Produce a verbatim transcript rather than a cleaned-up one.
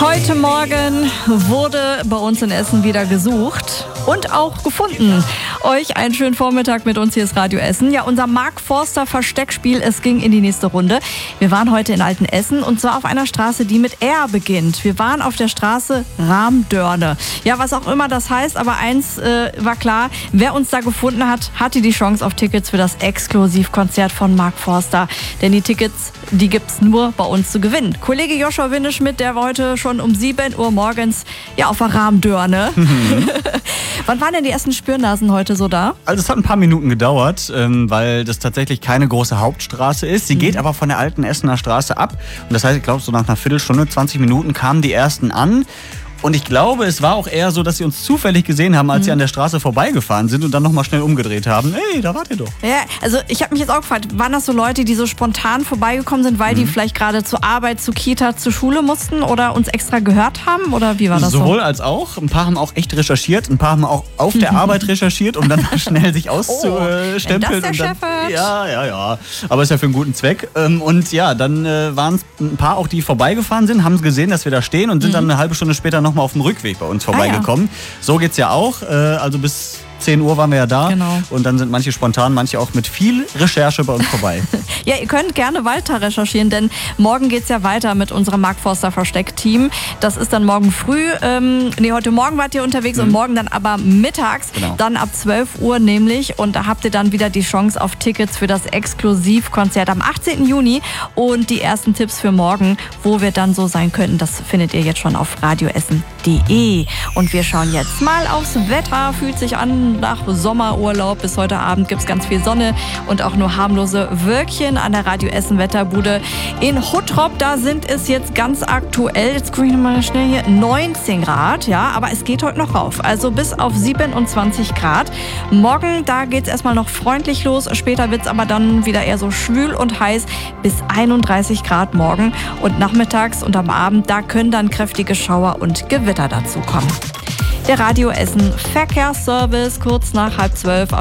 Heute Morgen wurde bei uns in Essen wieder gesucht und auch gefunden. Euch einen schönen Vormittag mit uns, hier ist Radio Essen. Ja, unser Mark Forster Versteckspiel, es ging in die nächste Runde. Wir waren heute in Altenessen und zwar auf einer Straße, die mit R beginnt. Wir waren auf der Straße Rahmdörne. Ja, was auch immer das heißt, aber eins äh, war klar, wer uns da gefunden hat, hatte die Chance auf Tickets für das Exklusivkonzert von Mark Forster. Denn die Tickets, die gibt's nur bei uns zu gewinnen. Kollege Joshua Windeschmidt, der war heute schon um sieben Uhr morgens ja, auf der Rahmdörne. Mhm. Wann waren denn die ersten Spürnasen heute so da? Also es hat ein paar Minuten gedauert, ähm, weil das tatsächlich keine große Hauptstraße ist. Sie mhm. geht aber von der alten Essener Straße ab. Und das heißt, ich glaube, so nach einer Viertelstunde, zwanzig Minuten kamen die ersten an. Und ich glaube, es war auch eher so, dass sie uns zufällig gesehen haben, als mhm. sie an der Straße vorbeigefahren sind und dann nochmal schnell umgedreht haben. Hey, da wart ihr doch. Ja, also ich habe mich jetzt auch gefragt, waren das so Leute, die so spontan vorbeigekommen sind, weil mhm. die vielleicht gerade zur Arbeit, zur Kita, zur Schule mussten oder uns extra gehört haben? Oder wie war das Sowohl so? als auch. Ein paar haben auch echt recherchiert, ein paar haben auch auf der Arbeit recherchiert, um dann mal schnell sich auszustempeln. Oh, wenn das der Chef hört. Ja, ja, ja. Aber ist ja für einen guten Zweck. Und ja, dann waren es ein paar auch, die vorbeigefahren sind, haben gesehen, dass wir da stehen und sind mhm. dann eine halbe Stunde später nochmal auf dem Rückweg bei uns vorbeigekommen. Ah, ja. So geht's ja auch. Also bis zehn Uhr waren wir ja da. Genau. Und dann sind manche spontan, manche auch mit viel Recherche bei uns vorbei. Ja, ihr könnt gerne weiter recherchieren, denn morgen geht's ja weiter mit unserem Mark Forster Versteck-Team. Das ist dann morgen früh. Ähm, nee, heute Morgen wart ihr unterwegs mhm. und morgen dann aber mittags. Genau. Dann ab zwölf Uhr nämlich. Und da habt ihr dann wieder die Chance auf Tickets für das Exklusivkonzert am achtzehnten Juni. Und die ersten Tipps für morgen, wo wir dann so sein könnten, das findet ihr jetzt schon auf radioessen punkt de. Und wir schauen jetzt mal aufs Wetter. Fühlt sich an nach Sommerurlaub. Bis heute Abend gibt es ganz viel Sonne und auch nur harmlose Wölkchen an der Radio Essen Wetterbude in Huttrop. Da sind es jetzt ganz aktuell, jetzt gucke ich mal schnell hier, neunzehn Grad. Ja, aber es geht heute noch rauf. Also bis auf siebenundzwanzig Grad. Morgen, da geht es erstmal noch freundlich los. Später wird es aber dann wieder eher so schwül und heiß bis einunddreißig Grad morgen. Und nachmittags und am Abend, da können dann kräftige Schauer und Gewitter dazu kommen. Der Radio Essen Verkehrsservice kurz nach halb zwölf.